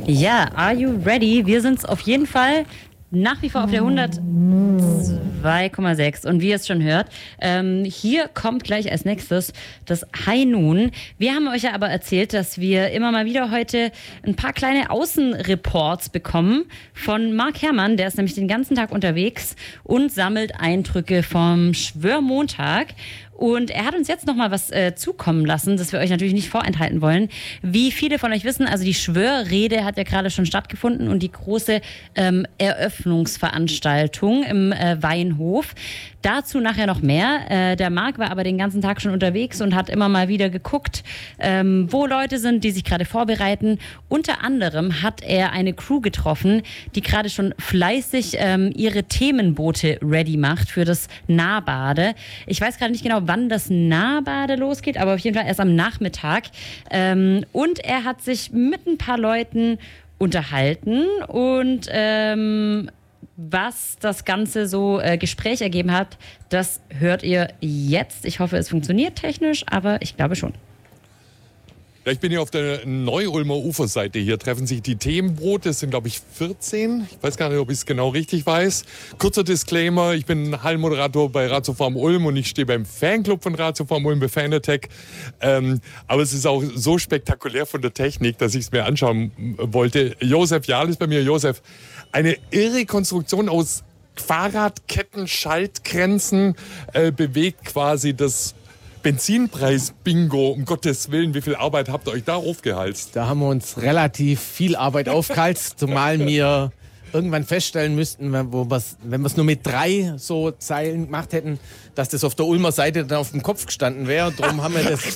Ja, are you ready? Wir sind es auf jeden Fall nach wie vor auf der 102,6 und wie ihr es schon hört, hier kommt gleich als nächstes das High Noon. Wir haben euch ja aber erzählt, dass wir immer mal wieder heute ein paar kleine Außenreports bekommen von Marc Herrmann, der ist nämlich den ganzen Tag unterwegs und sammelt Eindrücke vom Schwörmontag. Und er hat uns jetzt nochmal was zukommen lassen, das wir euch natürlich nicht vorenthalten wollen. Wie viele von euch wissen, also die Schwörrede hat ja gerade schon stattgefunden und die große Eröffnungsveranstaltung im Weinhof. Dazu nachher noch mehr. Der Marc war aber den ganzen Tag schon unterwegs und hat immer mal wieder geguckt, wo Leute sind, die sich gerade vorbereiten. Unter anderem hat er eine Crew getroffen, die gerade schon fleißig ihre Themenboote ready macht für das Nahbade. Ich weiß gerade nicht genau, wann das Nahbade losgeht, aber auf jeden Fall erst am Nachmittag. Und er hat sich mit ein paar Leuten unterhalten und was das Ganze so Gespräch ergeben hat, das hört ihr jetzt. Ich hoffe, es funktioniert technisch, aber ich glaube schon. Ja, ich bin hier auf der Neu-Ulmer Uferseite. Hier treffen sich die Themenboote. Es sind, glaube ich, 14. Ich weiß gar nicht, ob ich es genau richtig weiß. Kurzer Disclaimer, ich bin Hallenmoderator bei Ratiofarm Ulm und ich stehe beim Fanclub von Ratiofarm Ulm bei Fan-Attack. Aber es ist auch so spektakulär von der Technik, dass ich es mir anschauen wollte. Josef Jahl ist bei mir. Josef, eine irre Konstruktion aus Fahrradketten, Schaltgrenzen bewegt quasi das Benzinpreis-Bingo, um Gottes Willen, wie viel Arbeit habt ihr euch da aufgehalst? Da haben wir uns relativ viel Arbeit aufgehalst, zumal wir irgendwann feststellen müssten, wenn wir es nur mit 3 so Zeilen gemacht hätten, dass das auf der Ulmer Seite dann auf dem Kopf gestanden wäre. Darum haben wir das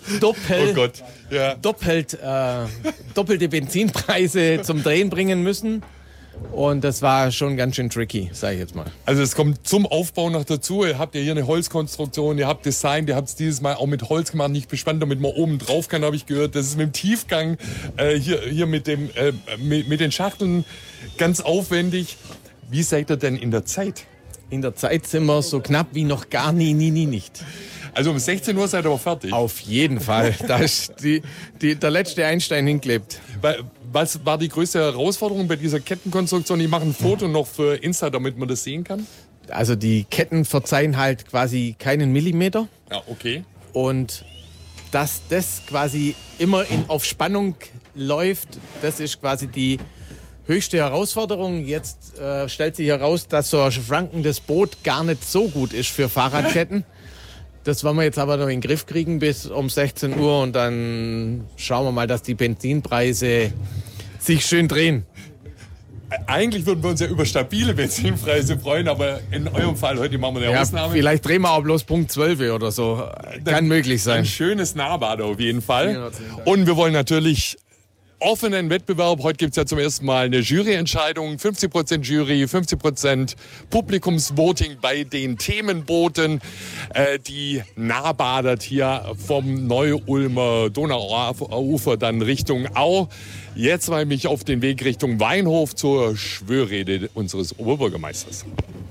doppelte Benzinpreise zum Drehen bringen müssen. Und das war schon ganz schön tricky, sage ich jetzt mal. Also es kommt zum Aufbau noch dazu. Ihr habt ja hier eine Holzkonstruktion, ihr habt Design, ihr habt es dieses Mal auch mit Holz gemacht, nicht bespannt, damit man oben drauf kann, habe ich gehört. Das ist mit dem Tiefgang, hier mit den Schachteln ganz aufwendig. Wie seid ihr denn in der Zeit? In der Zeit sind wir so knapp wie noch gar nie nicht. Also um 16 Uhr seid ihr aber fertig? Auf jeden Fall. Da ist der letzte Einstein hingeklebt. Was war die größte Herausforderung bei dieser Kettenkonstruktion? Ich mache ein Foto noch für Insta, damit man das sehen kann. Also die Ketten verzeihen halt quasi keinen Millimeter. Ja, okay. Und dass das quasi immer auf Spannung läuft, das ist quasi die höchste Herausforderung. Jetzt stellt sich heraus, dass so ein schwankendes Boot gar nicht so gut ist für Fahrradketten. Das wollen wir jetzt aber noch in den Griff kriegen bis um 16 Uhr und dann schauen wir mal, dass die Benzinpreise sich schön drehen. Eigentlich würden wir uns ja über stabile Benzinpreise freuen, aber in eurem Fall heute machen wir eine Ausnahme. Vielleicht drehen wir auch bloß Punkt 12 oder so. Kann möglich sein. Ein schönes Nahbad auf jeden Fall. Und wir wollen natürlich offenen Wettbewerb. Heute gibt es ja zum ersten Mal eine Juryentscheidung. 50% Jury, 50% Publikumsvoting bei den Themenbooten. Die nahbadert hier vom Neu-Ulmer Donauufer dann Richtung Au. Jetzt mache ich mich auf den Weg Richtung Weinhof zur Schwörrede unseres Oberbürgermeisters.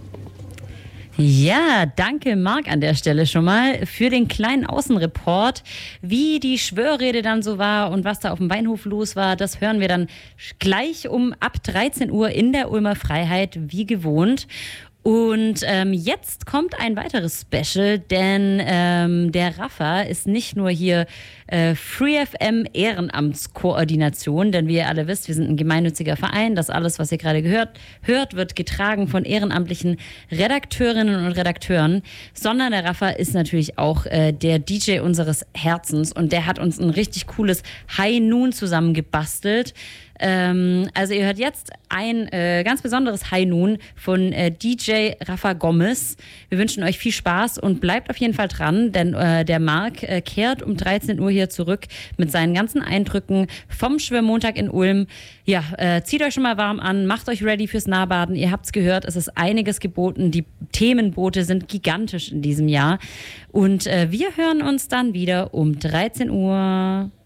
Ja, danke Marc an der Stelle schon mal für den kleinen Außenreport. Wie die Schwörrede dann so war und was da auf dem Weinhof los war, das hören wir dann gleich ab 13 Uhr in der Ulmer Freiheit, wie gewohnt. Und jetzt kommt ein weiteres Special, denn der Rafa ist nicht nur hier Free FM Ehrenamtskoordination, denn wie ihr alle wisst, wir sind ein gemeinnütziger Verein. Das alles, was ihr gerade hört, wird getragen von ehrenamtlichen Redakteurinnen und Redakteuren, sondern der Rafa ist natürlich auch der DJ unseres Herzens und der hat uns ein richtig cooles High Noon zusammengebastelt. Also ihr hört jetzt ein ganz besonderes High Noon von DJ Rafa Gomez. Wir wünschen euch viel Spaß und bleibt auf jeden Fall dran, denn der Marc kehrt um 13 Uhr hier zurück mit seinen ganzen Eindrücken vom Schwörmontag in Ulm. Ja, zieht euch schon mal warm an, macht euch ready fürs Nahbaden. Ihr habt's gehört, es ist einiges geboten. Die Themenboote sind gigantisch in diesem Jahr. Und wir hören uns dann wieder um 13 Uhr.